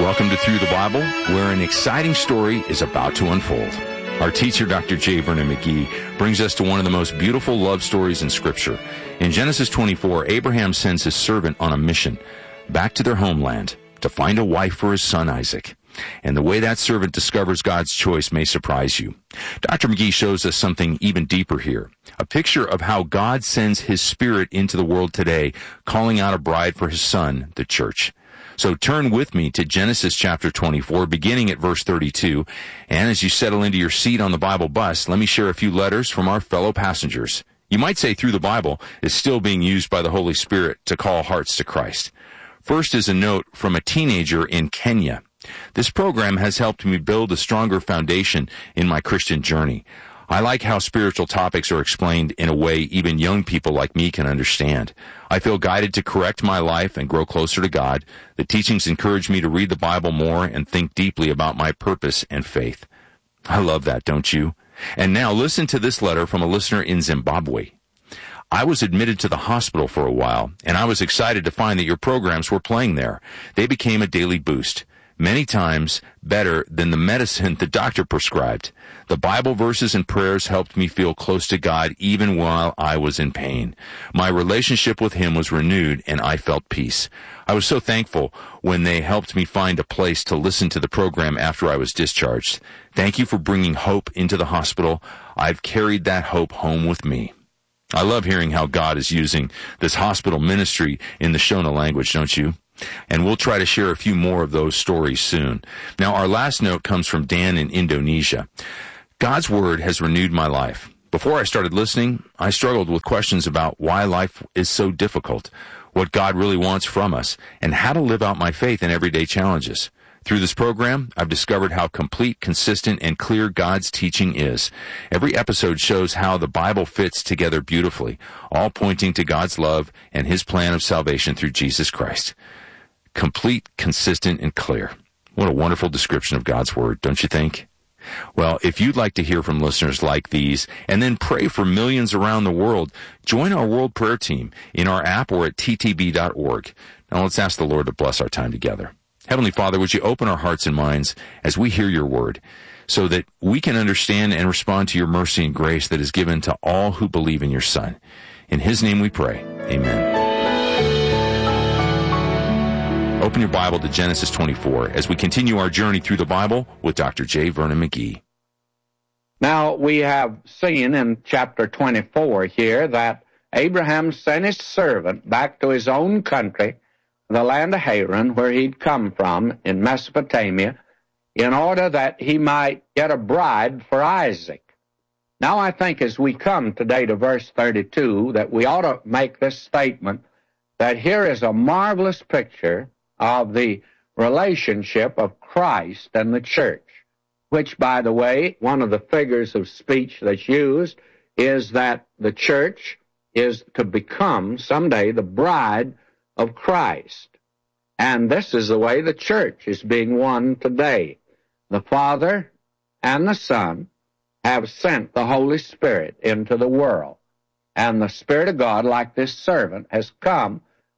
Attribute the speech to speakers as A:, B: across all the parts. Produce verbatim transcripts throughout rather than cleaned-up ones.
A: Welcome to Through the Bible, where an exciting story is about to unfold. Our teacher, Doctor J. Vernon McGee, brings us to one of the most beautiful love stories in Scripture. In Genesis twenty-four, Abraham sends his servant on a mission back to their homeland to find a wife for his son Isaac. And the way that servant discovers God's choice may surprise you. Doctor McGee shows us something even deeper here, a picture of how God sends his Spirit into the world today, calling out a bride for his son, the church. So turn with me to Genesis chapter twenty-four, beginning at verse thirty-two. And as you settle into your seat on the Bible bus, let me share a few letters from our fellow passengers. You might say Through the Bible is still being used by the Holy Spirit to call hearts to Christ. First is a note from a teenager in Kenya. This program has helped me build a stronger foundation in my Christian journey. I like how spiritual topics are explained in a way even young people like me can understand. I feel guided to correct my life and grow closer to God. The teachings encourage me to read the Bible more and think deeply about my purpose and faith. I love that, don't you? And now listen to this letter from a listener in Zimbabwe. I was admitted to the hospital for a while, and I was excited to find that your programs were playing there. They became a daily boost. Many times better than the medicine the doctor prescribed. The Bible verses and prayers helped me feel close to God even while I was in pain. My relationship with Him was renewed, and I felt peace. I was so thankful when they helped me find a place to listen to the program after I was discharged. Thank you for bringing hope into the hospital. I've carried that hope home with me. I love hearing how God is using this hospital ministry in the Shona language, don't you? And we'll try to share a few more of those stories soon. Now, our last note comes from Dan in Indonesia. God's Word has renewed my life. Before I started listening, I struggled with questions about why life is so difficult, what God really wants from us, and how to live out my faith in everyday challenges. Through this program, I've discovered how complete, consistent, and clear God's teaching is. Every episode shows how the Bible fits together beautifully, all pointing to God's love and His plan of salvation through Jesus Christ. Complete, consistent, and clear. What a wonderful description of God's Word, don't you think? Well, if you'd like to hear from listeners like these and then pray for millions around the world, join our World Prayer Team in our app or at t t b dot org. Now let's ask the Lord to bless our time together. Heavenly Father, would you open our hearts and minds as we hear your word so that we can understand and respond to your mercy and grace that is given to all who believe in your Son. In His name we pray. Amen. Open your Bible to Genesis twenty-four as we continue our journey through the Bible with Doctor J. Vernon McGee.
B: Now, we have seen in chapter twenty-four here that Abraham sent his servant back to his own country, the land of Haran, where he'd come from in Mesopotamia, in order that he might get a bride for Isaac. Now, I think as we come today to verse thirty-two, that we ought to make this statement, that here is a marvelous picture of the relationship of Christ and the church, which, by the way, one of the figures of speech that's used is that the church is to become someday the bride of Christ. And this is the way the church is being won today. The Father and the Son have sent the Holy Spirit into the world. And the Spirit of God, like this servant, has come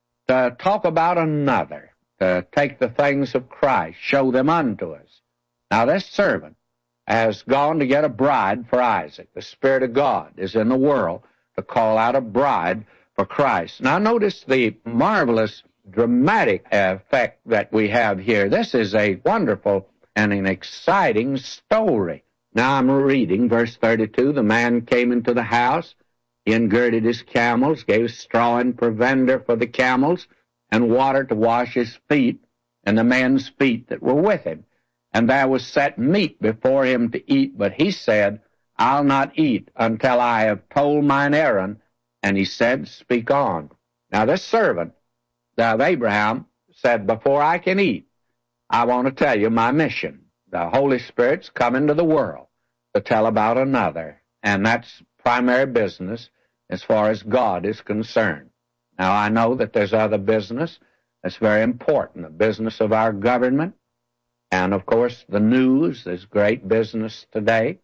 B: to talk about another, to take the things of Christ, show them unto us. Now, this servant has gone to get a bride for Isaac. The Spirit of God is in the world to call out a bride for Christ. Now, notice the marvelous, dramatic effect that we have here. This is a wonderful and an exciting story. Now, I'm reading verse thirty-two. The man came into the house, he ungirded his camels, gave straw and provender for the camels, and water to wash his feet, and the men's feet that were with him. And there was set meat before him to eat, but he said, I'll not eat until I have told mine errand. And he said, Speak on. Now this servant of Abraham said, Before I can eat, I want to tell you my mission. The Holy Spirit's come into the world to tell about another, and that's primary business as far as God is concerned. Now, I know that there's other business that's very important, the business of our government, and, of course, the news is great business today,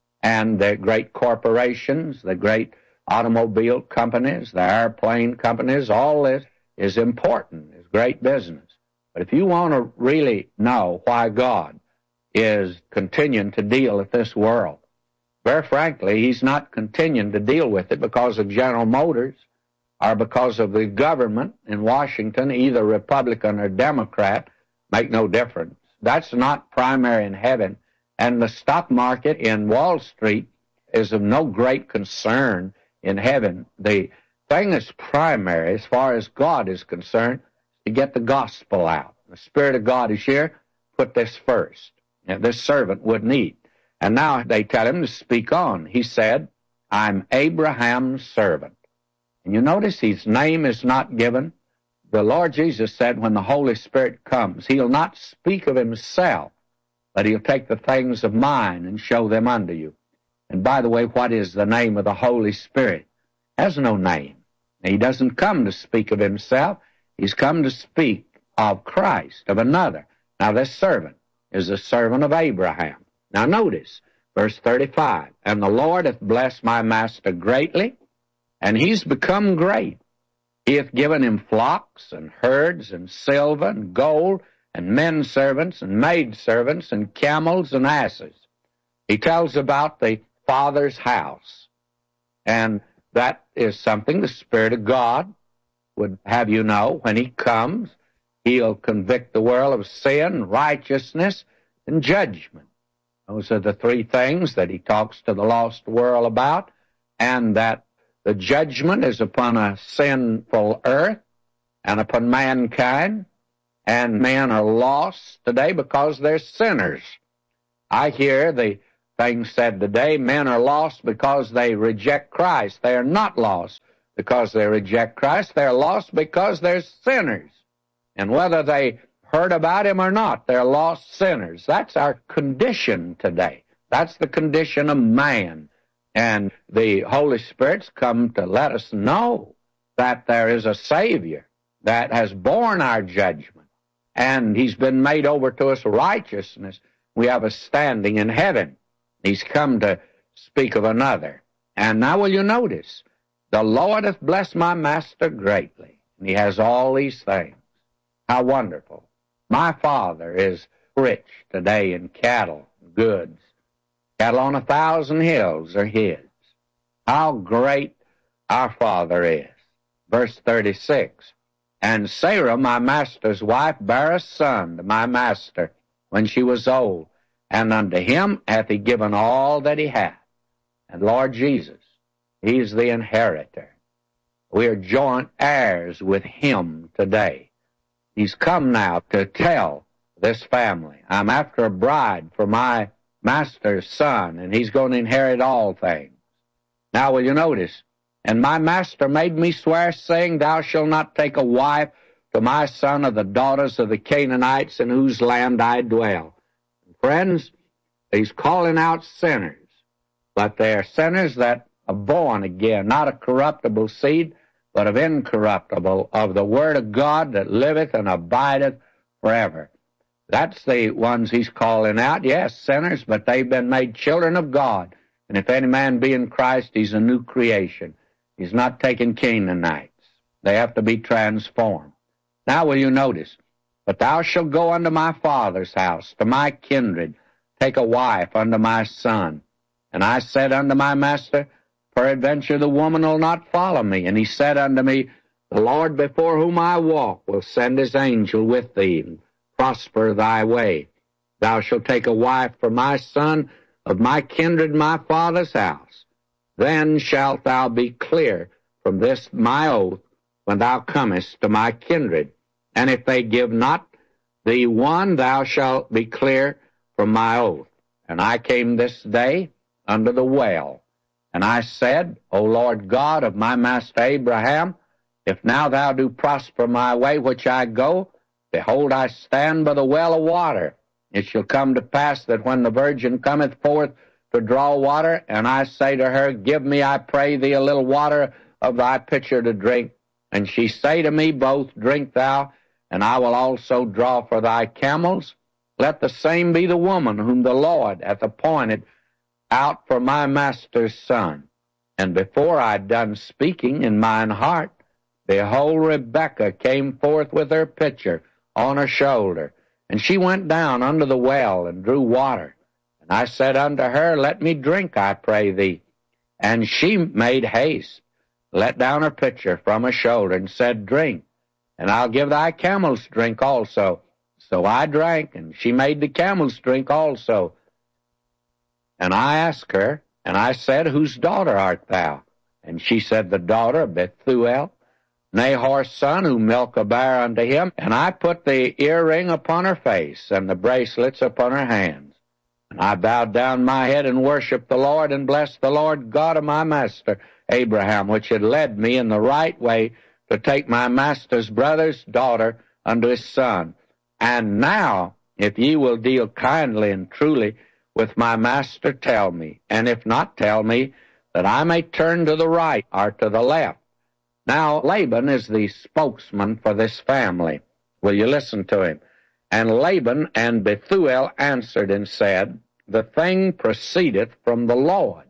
B: and the great corporations, the great automobile companies, the airplane companies, all this is important, is great business. But if you want to really know why God is continuing to deal with this world, very frankly, he's not continuing to deal with it because of General Motors or because of the government in Washington, either Republican or Democrat, make no difference. That's not primary in heaven. And the stock market in Wall Street is of no great concern in heaven. The thing that's primary as far as God is concerned is to get the gospel out. The Spirit of God is here. Put this first. And this servant wouldn't eat. And now they tell him to speak on. He said, I'm Abraham's servant. And you notice his name is not given. The Lord Jesus said when the Holy Spirit comes, he'll not speak of himself, but he'll take the things of mine and show them unto you. And by the way, what is the name of the Holy Spirit? Has no name. He doesn't come to speak of himself. He's come to speak of Christ, of another. Now this servant is a servant of Abraham. Now notice, verse thirty-five, and the Lord hath blessed my master greatly, and he's become great. He hath given him flocks and herds and silver and gold and men servants and maid servants and camels and asses. He tells about the Father's house, and that is something the Spirit of God would have you know. When he comes, he'll convict the world of sin, righteousness, and judgment. Those are the three things that he talks to the lost world about, and that the judgment is upon a sinful earth and upon mankind, and men are lost today because they're sinners. I hear the thing said today, men are lost because they reject Christ. They are not lost because they reject Christ. They're lost because they're sinners. And whether they heard about him or not, they're lost sinners. That's our condition today. That's the condition of man. And the Holy Spirit's come to let us know that there is a Savior that has borne our judgment, and he's been made over to us righteousness. We have a standing in heaven. He's come to speak of another. And now will you notice, the Lord hath blessed my master greatly, and he has all these things. How wonderful. My father is rich today in cattle, goods. Cattle on a thousand hills are his. How great our Father is. Verse thirty-six, and Sarah, my master's wife, bare a son to my master when she was old, and unto him hath he given all that he hath. And Lord Jesus, he's the inheritor. We are joint heirs with him today. He's come now to tell this family, I'm after a bride for my master's son, and he's going to inherit all things. Now will you notice, and my master made me swear, saying, thou shalt not take a wife to my son of the daughters of the Canaanites in whose land I dwell. Friends, he's calling out sinners, but they are sinners that are born again, not of corruptible seed, but of incorruptible, of the word of God that liveth and abideth forever. That's the ones he's calling out. Yes, sinners, but they've been made children of God. And if any man be in Christ, he's a new creation. He's not taking Canaanites. They have to be transformed. Now will you notice, but thou shalt go unto my father's house, to my kindred, take a wife unto my son. And I said unto my master, peradventure the woman will not follow me. And he said unto me, the Lord before whom I walk will send his angel with thee, and prosper thy way. Thou shalt take a wife for my son of my kindred, my father's house. Then shalt thou be clear from this my oath when thou comest to my kindred. And if they give not thee one, thou shalt be clear from my oath. And I came this day unto the well, and I said, O Lord God of my master Abraham, if now thou do prosper my way which I go, behold, I stand by the well of water. It shall come to pass that when the virgin cometh forth to draw water, and I say to her, give me, I pray thee, a little water of thy pitcher to drink, and she say to me, both drink thou, and I will also draw for thy camels, let the same be the woman whom the Lord hath appointed out for my master's son. And before I had done speaking in mine heart, behold, Rebekah came forth with her pitcher, on her shoulder. And she went down under the well and drew water. And I said unto her, Let me drink, I pray thee. And she made haste, let down her pitcher from her shoulder, and said, Drink, and I'll give thy camels drink also. So I drank, and she made the camels drink also. And I asked her, and I said, Whose daughter art thou? And she said, The daughter of Bethuel, Nahor's son, who Milcah bare unto him. And I put the earring upon her face, and the bracelets upon her hands. And I bowed down my head and worshipped the Lord, and blessed the Lord God of my master Abraham, which had led me in the right way to take my master's brother's daughter unto his son. And now, if ye will deal kindly and truly with my master, tell me, and if not, tell me, that I may turn to the right or to the left. Now, Laban is the spokesman for this family. Will you listen to him? And Laban and Bethuel answered and said, The thing proceedeth from the Lord.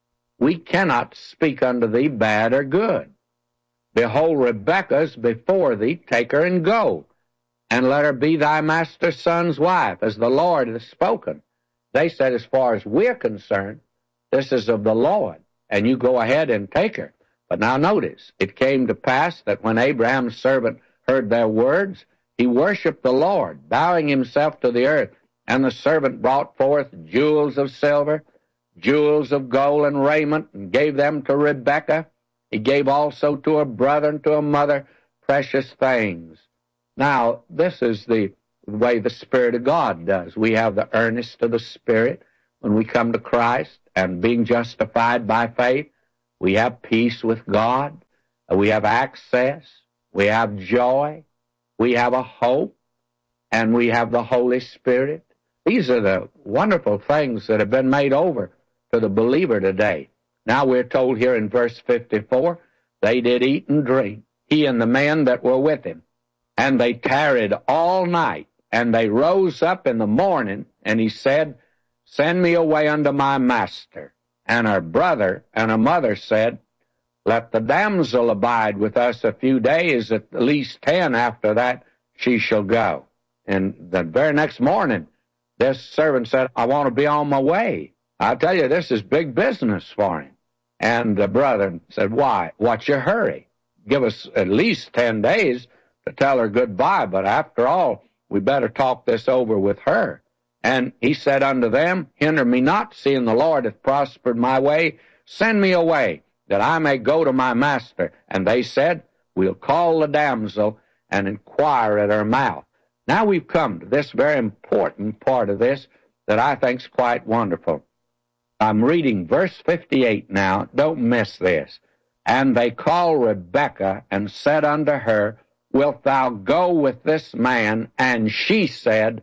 B: We cannot speak unto thee bad or good. Behold, Rebekah is before thee, take her and go, and let her be thy master's son's wife, as the Lord has spoken. They said, As far as we're concerned, this is of the Lord, and you go ahead and take her. But now notice, it came to pass that when Abraham's servant heard their words, he worshipped the Lord, bowing himself to the earth. And the servant brought forth jewels of silver, jewels of gold and raiment, and gave them to Rebekah. He gave also to her brother and to her mother precious things. Now, this is the way the Spirit of God does. We have the earnest of the Spirit when we come to Christ, and being justified by faith, we have peace with God, we have access, we have joy, we have a hope, and we have the Holy Spirit. These are the wonderful things that have been made over to the believer today. Now we're told here in verse fifty-four, they did eat and drink, he and the men that were with him. And they tarried all night, and they rose up in the morning, and he said, Send me away unto my master. And her brother and her mother said, Let the damsel abide with us a few days, at least ten, after that she shall go. And the very next morning, this servant said, I want to be on my way. I tell you, this is big business for him. And the brother said, Why? What's your hurry? Give us at least ten days to tell her goodbye, but after all, we better talk this over with her. And he said unto them, Hinder me not, seeing the Lord hath prospered my way. Send me away, that I may go to my master. And they said, We'll call the damsel and inquire at her mouth. Now we've come to this very important part of this that I think is quite wonderful. I'm reading verse fifty-eight now. Don't miss this. And they called Rebekah and said unto her, Wilt thou go with this man? And she said,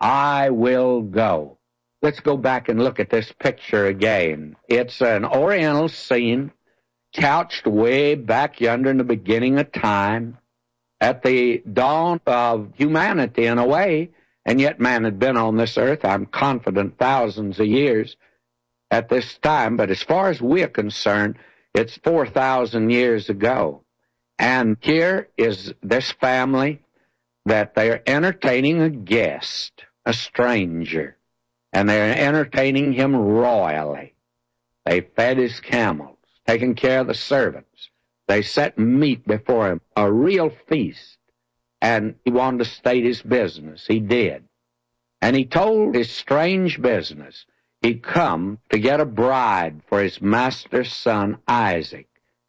B: I will go. Let's go back and look at this picture again. It's an oriental scene couched way back yonder in the beginning of time, at the dawn of humanity in a way, and yet man had been on this earth, I'm confident, thousands of years at this time, but as far as we're concerned, it's four thousand years ago. And here is this family that they're entertaining a guest, a stranger, and they're entertaining him royally. They fed his camels, taking care of the servants. They set meat before him, a real feast, and he wanted to state his business. He did. And he told his strange business. He'd come to get a bride for his master's son, Isaac.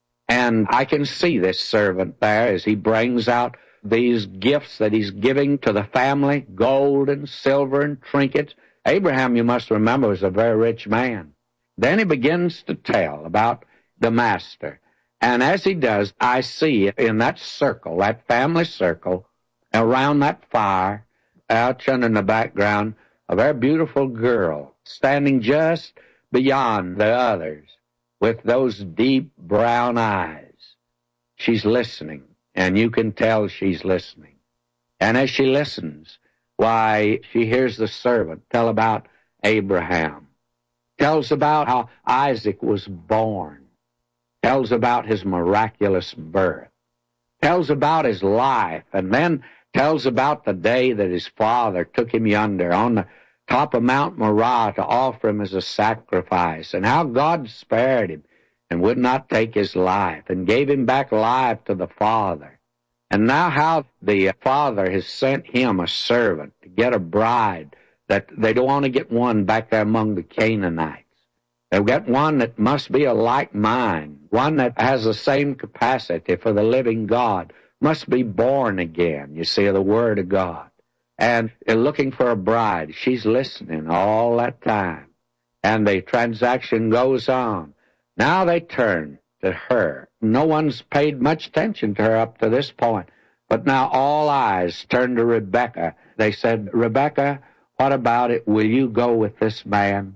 B: And I can see this servant there as he brings out these gifts that he's giving to the family, gold and silver and trinkets. Abraham, you must remember, was a very rich man. Then he begins to tell about the master. And as he does, I see in that circle, that family circle, around that fire, out in the background, a very beautiful girl standing just beyond the others with those deep brown eyes. She's listening. And you can tell she's listening. And as she listens, why, she hears the servant tell about Abraham, tells about how Isaac was born, tells about his miraculous birth, tells about his life, and then tells about the day that his father took him yonder on the top of Mount Moriah to offer him as a sacrifice, and how God spared him and would not take his life and gave him back alive to the Father. And now how the Father has sent him a servant to get a bride, that they don't want to get one back there among the Canaanites. They've got one that must be a like mind, one that has the same capacity for the living God, must be born again, you see, of the Word of God. And they're looking for a bride. She's listening all that time. And the transaction goes on. Now they turn to her. No one's paid much attention to her up to this point. But now all eyes turn to Rebekah. They said, Rebekah, what about it? Will you go with this man?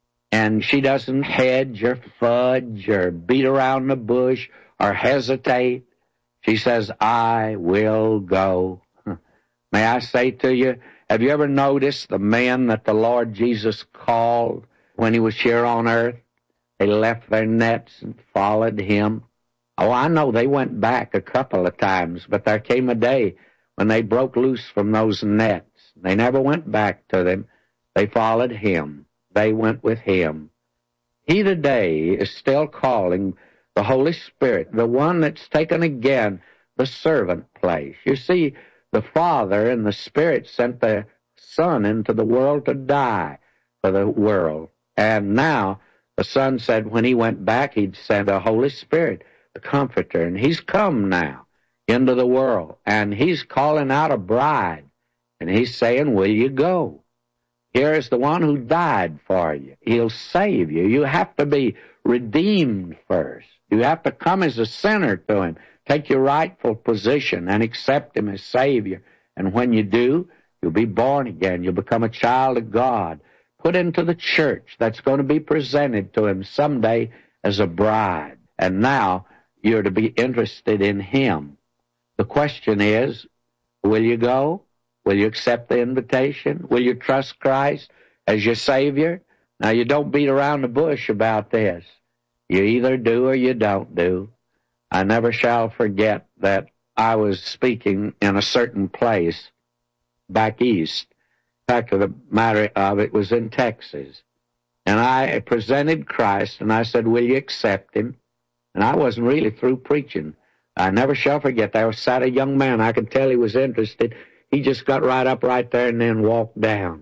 B: And she doesn't hedge or fudge or beat around the bush or hesitate. She says, I will go. May I say to you, have you ever noticed the men that the Lord Jesus called when he was here on earth? They left their nets and followed him. Oh, I know they went back a couple of times, but there came a day when they broke loose from those nets. They never went back to them. They followed him. They went with him. He today is still calling the Holy Spirit, the one that's taken again the servant place. You see, the Father and the Spirit sent the Son into the world to die for the world. And now the Son said when he went back, he'd send the Holy Spirit, the Comforter. And he's come now into the world. And he's calling out a bride. And he's saying, will you go? Here is the one who died for you. He'll save you. You have to be redeemed first. You have to come as a sinner to him. Take your rightful position and accept him as Savior. And when you do, you'll be born again. You'll become a child of God, put into the church that's going to be presented to him someday as a bride. And now you're to be interested in him. The question is, will you go? Will you accept the invitation? Will you trust Christ as your Savior? Now, you don't beat around the bush about this. You either do or you don't do. I never shall forget that I was speaking in a certain place back east. The fact of the matter of it was in Texas. And I presented Christ, and I said, will you accept him? And I wasn't really through preaching. I never shall forget, there sat a young man. I could tell he was interested. He just got right up right there and then walked down.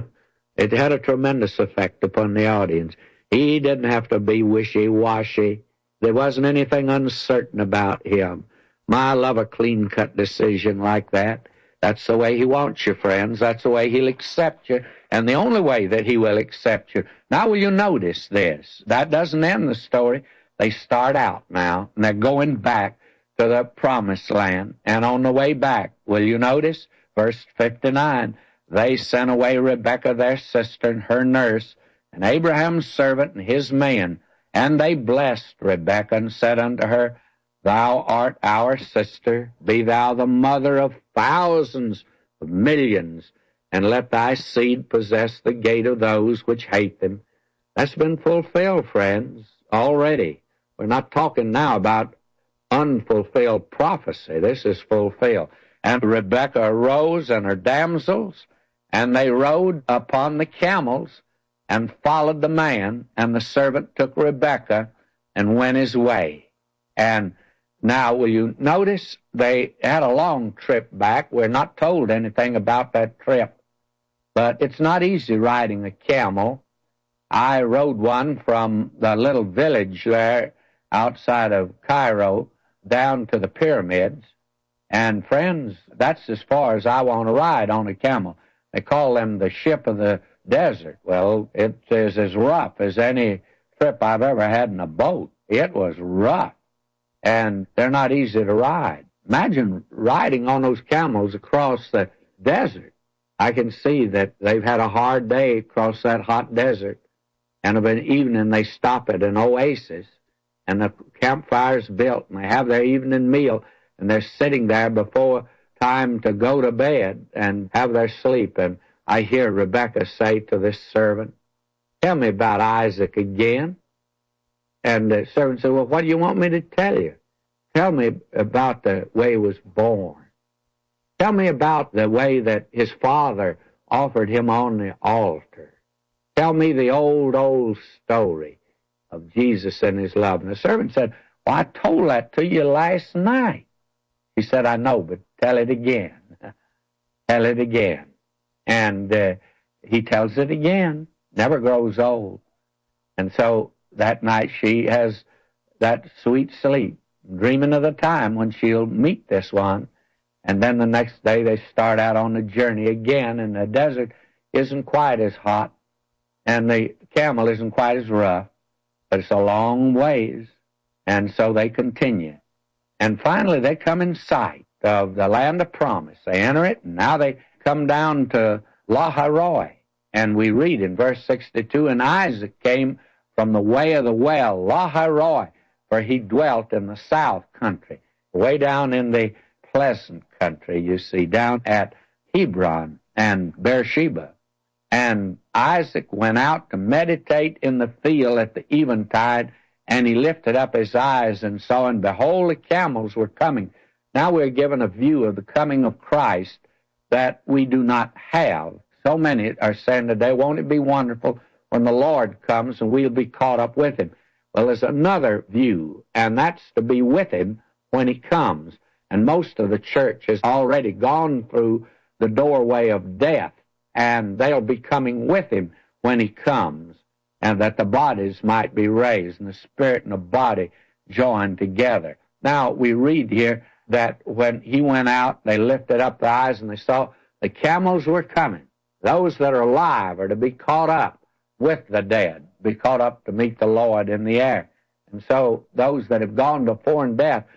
B: It had a tremendous effect upon the audience. He didn't have to be wishy-washy. There wasn't anything uncertain about him. My, I love a clean-cut decision like that. That's the way he wants you, friends. That's the way he'll accept you, and the only way that he will accept you. Now, will you notice this? That doesn't end the story. They start out now, and they're going back to the promised land. And on the way back, will you notice? Verse fifty-nine, they sent away Rebekah, their sister, and her nurse, and Abraham's servant and his men. And they blessed Rebekah and said unto her, Thou art our sister, be thou the mother of thousands of millions, and let thy seed possess the gate of those which hate them. That's been fulfilled, friends, already. We're not talking now about unfulfilled prophecy. This is fulfilled. And Rebekah arose and her damsels, and they rode upon the camels and followed the man, and the servant took Rebekah and went his way. And now, will you notice they had a long trip back. We're not told anything about that trip, but it's not easy riding a camel. I rode one from the little village there outside of Cairo down to the pyramids. And friends, that's as far as I want to ride on a camel. They call them the ship of the desert. Well, it is as rough as any trip I've ever had in a boat. It was rough, and they're not easy to ride. Imagine riding on those camels across the desert. I can see that they've had a hard day across that hot desert, and of an evening they stop at an oasis, and the campfire's built, and they have their evening meal, and they're sitting there before time to go to bed and have their sleep. And I hear Rebekah say to this servant, Tell me about Isaac again. And the servant said, Well, what do you want me to tell you? Tell me about the way he was born. Tell me about the way that his father offered him on the altar. Tell me the old, old story of Jesus and his love. And the servant said, well, I told that to you last night. He said, I know, but tell it again. Tell it again. And uh, he tells it again. Never grows old. And so that night she has that sweet sleep, dreaming of the time when she'll meet this one. And then the next day they start out on the journey again, and the desert isn't quite as hot, and the camel isn't quite as rough, but it's a long ways. And so they continue. And finally they come in sight of the land of promise. They enter it, and now they come down to Lahairoi. And we read in verse sixty-two, and Isaac came from the way of the well, Lahairoi, for he dwelt in the south country, way down in the pleasant country, you see, down at Hebron and Beersheba. And Isaac went out to meditate in the field at the eventide, and he lifted up his eyes and saw, and behold, the camels were coming. Now we're given a view of the coming of Christ that we do not have. So many are saying today, won't it be wonderful when the Lord comes and we'll be caught up with him? Well, there's another view, and that's to be with him when he comes. And most of the church has already gone through the doorway of death, and they'll be coming with him when he comes, and that the bodies might be raised, and the spirit and the body joined together. Now, we read here that when he went out, they lifted up their eyes, and they saw the camels were coming. Those that are alive are to be caught up with the dead, be caught up to meet the Lord in the air. And so those that have gone before in death